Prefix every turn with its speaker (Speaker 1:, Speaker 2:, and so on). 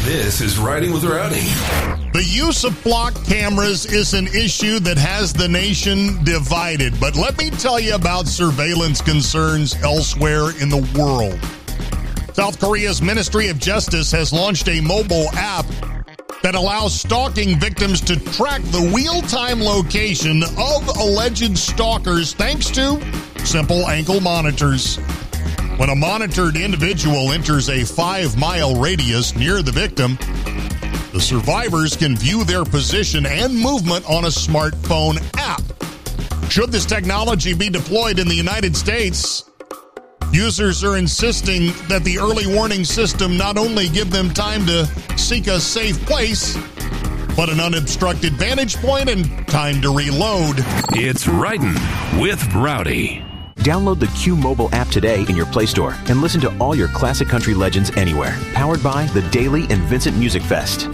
Speaker 1: This is Riding with Rowdy.
Speaker 2: The use of flock cameras is an issue that has the nation divided, but let me tell you about surveillance concerns elsewhere in the world. South Korea's Ministry of Justice has launched a mobile app that allows stalking victims to track the real-time location of alleged stalkers thanks to simple ankle monitors. When a monitored individual enters a 5-mile radius near the victim, the survivors can view their position and movement on a smartphone app. Should this technology be deployed in the United States, users are insisting that the early warning system not only give them time to seek a safe place, but an unobstructed vantage point and time to reload.
Speaker 1: It's Riding with Rowdy.
Speaker 3: Download the Q Mobile app today in your Play Store and listen to all your classic country legends anywhere. Powered by the Daily and Vincent Music Fest.